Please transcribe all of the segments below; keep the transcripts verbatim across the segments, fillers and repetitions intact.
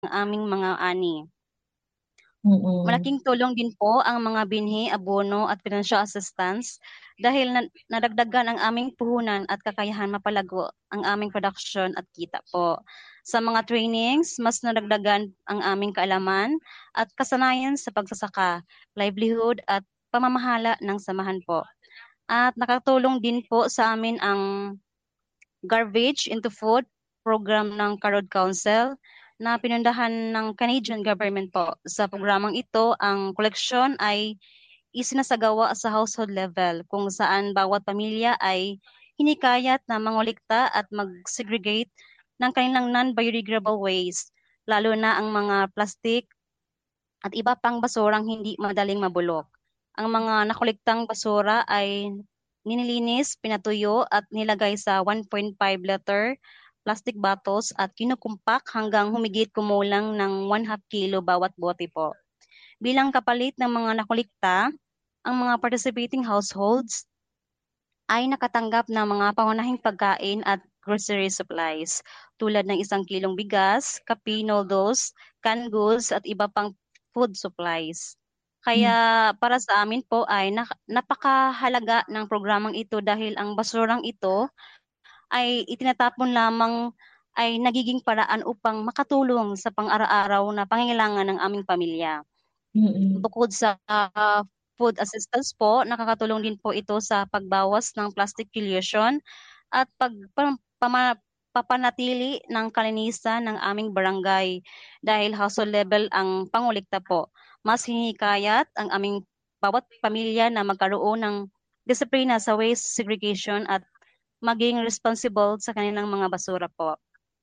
aming mga ani. Mm. Malaking tulong din po ang mga binhi, abono at financial assistance dahil na- nadagdagan ang aming puhunan at kakayahan mapalago ang aming production at kita po. Sa mga trainings, mas nadagdagan ang aming kaalaman at kasanayan sa pagsasaka, livelihood at pamamahala ng samahan po. At nakatulong din po sa amin ang Garbage into Food program ng Karod Council na pinundahan ng Canadian government po. Sa programang ito, ang koleksyon ay isinasagawa sa household level kung saan bawat pamilya ay hinikayat na mangolikta at mag-segregate ng kanilang non-biodegradable waste, lalo na ang mga plastic at iba pang basurang hindi madaling mabulok. Ang mga nakolektang basura ay ninilinis, pinatuyo at nilagay sa one point five liter plastic bottles at kinukumpak hanggang humigit kumulang ng one half kilo bawat bote po. Bilang kapalit ng mga nakolekta, ang mga participating households ay nakatanggap ng mga pangunahing pagkain at grocery supplies tulad ng isang kilong bigas, kape, noodles, canned goods at iba pang food supplies. Kaya para sa amin po ay nak- napakahalaga ng programang ito dahil ang basurang ito ay itinatapon lamang ay nagiging paraan upang makatulong sa pang-araw-araw na pangangailangan ng aming pamilya. Mm. Bukod sa ah, food assistance po, nakakatulong din po ito sa pagbawas ng plastic pollution at pag pam- pama- papanatili ng kalinisan ng aming barangay dahil household level ang pangulikta po. Mas hinikayat ang aming bawat pamilya na magkaroon ng disiplina sa waste segregation at maging responsible sa kanilang mga basura po.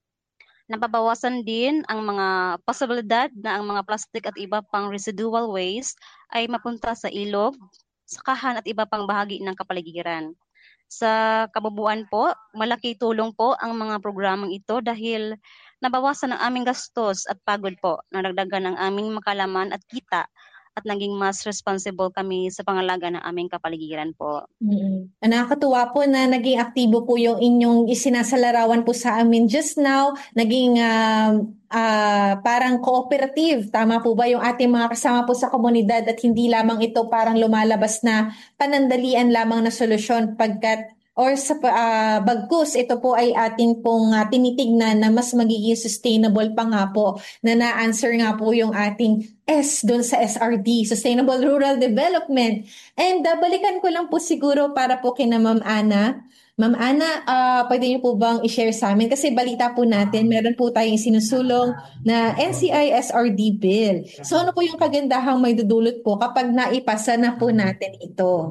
Nababawasan din ang mga posibilidad na ang mga plastic at iba pang residual waste ay mapunta sa ilog, sakahan at iba pang bahagi ng kapaligiran. Sa kabubuan po, malaki tulong po ang mga programang ito dahil nabawasan ang aming gastos at pagod po, nadagdagan ang aming makalaman at kita at naging mas responsible kami sa pangalaga ng aming kapaligiran po. Mm. Ah, nakakatuwa po na naging aktibo po yung inyong isinasalarawan po sa amin just now. Naging ah, ah, parang cooperative. Tama po ba yung ating mga kasama po sa komunidad at hindi lamang ito parang lumalabas na panandalian lamang na solusyon pagkat or sa ah, bagkus ito po ay ating pong ah, tinitignan na mas magiging sustainable pa nga po na na-answer nga po yung ating S doon sa S R D, Sustainable Rural Development. And uh, balikan ko lang po siguro para po kina Ma'am Ana. Ma'am Ana, ah, pwede niyo po bang i-share sa amin? Kasi balita po natin, meron po tayong sinusulong na N C I S R D bill. So ano po yung kagandahang may dudulot po kapag naipasa na po natin ito?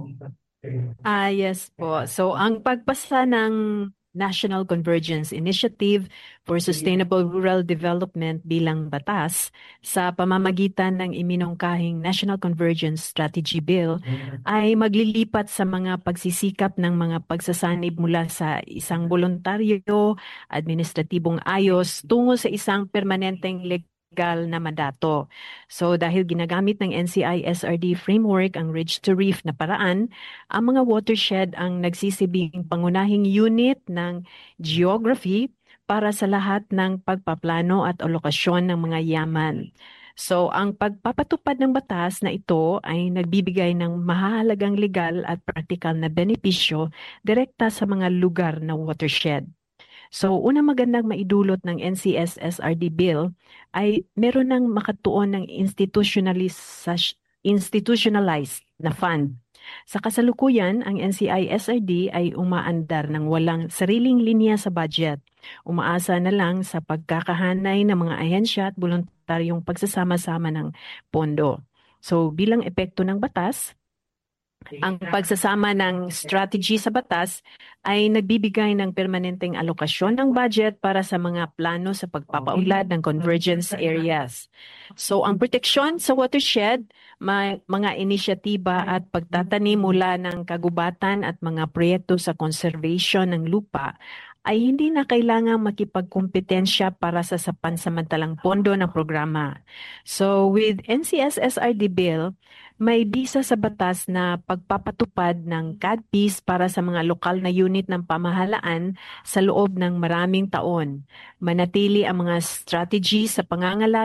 Ah, yes po. So, ang pagpasa ng National Convergence Initiative for Sustainable Rural Development bilang batas sa pamamagitan ng iminungkahing National Convergence Strategy Bill ay maglilipat sa mga pagsisikap ng mga pagsasanib mula sa isang voluntaryo, administratibong ayos tungo sa isang permanenteng legal na mandato. So dahil ginagamit ng N C I S R D framework ang Ridge to Reef na paraan, ang mga watershed ang nagsisibing pangunahing unit ng geography para sa lahat ng pagpaplano at alokasyon ng mga yaman. So, ang pagpapatupad ng batas na ito ay nagbibigay ng mahalagang legal at praktikal na benepisyo direkta sa mga lugar na watershed. So, unang magandang maidulot ng N C S S R D bill ay meron ng makatuon ng institutionalized, institutionalized na fund. Sa kasalukuyan, ang N C I S R D ay umaandar ng walang sariling linya sa budget. Umaasa na lang sa pagkakahanay ng mga ahensya at voluntaryong pagsasama-sama ng pondo. So bilang epekto ng batas, ang pagsasama ng strategy sa batas ay nagbibigay ng permanenteng alokasyon ng budget para sa mga plano sa pagpapaunlad ng convergence areas. So ang proteksyon sa watershed, may mga inisyatiba at pagtatanim mula ng kagubatan at mga proyekto sa conservation ng lupa ay hindi na kailangang makipagkompetensya para sa sapansamantalang pondo ng programa. So with N C S S R D bill, may bisa sa batas na pagpapatupad ng C A D Ps para sa mga lokal na unit ng pamahalaan sa loob ng maraming taon. Manatili ang mga strategy sa pangangalaga